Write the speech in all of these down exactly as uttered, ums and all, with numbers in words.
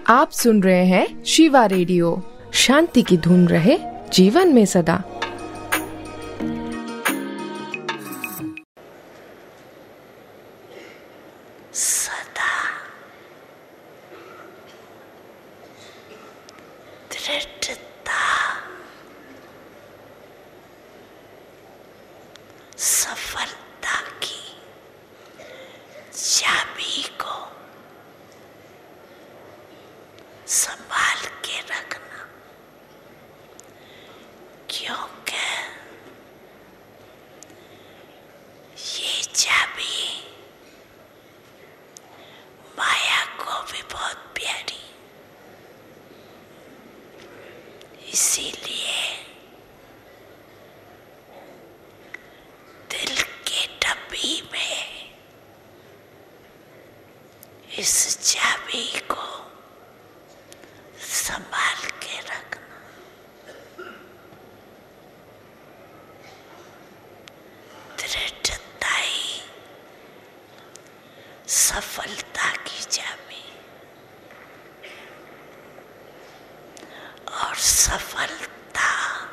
आप सुन रहे हैं शिवा रेडियो। शांति की धुन रहे जीवन में सदा। सदा दृढ़ता, सफलता की चाबी को संभाल के रखना, क्योंकि ये चाबी माया को भी बहुत प्यारी, इसीलिए दिल के डब्बी में इस चाबी को संभाल के रखना। दृढ़ता ही सफलता की चाबी, और सफलता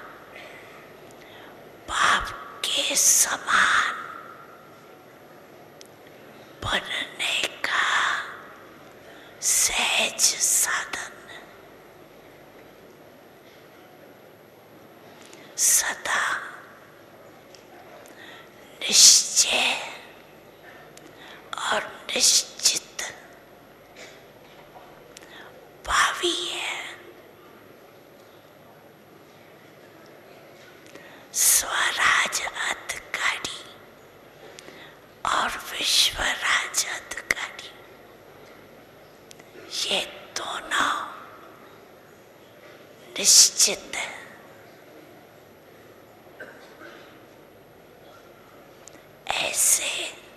बाप के समान बनने का सहज साधन। सदा निश्चय और निश्चित भावी है। स्वराज अधिकारी और विश्वराज अधिकारी, ये दोनों निश्चित है। ऐसे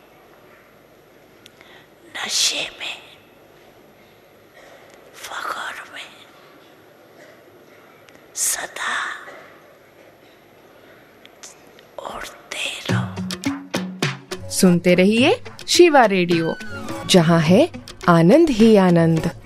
नशे में, फखर में सदा उड़ते रहो। सुनते रहिए शिवा रेडियो, जहाँ है आनंद ही आनंद।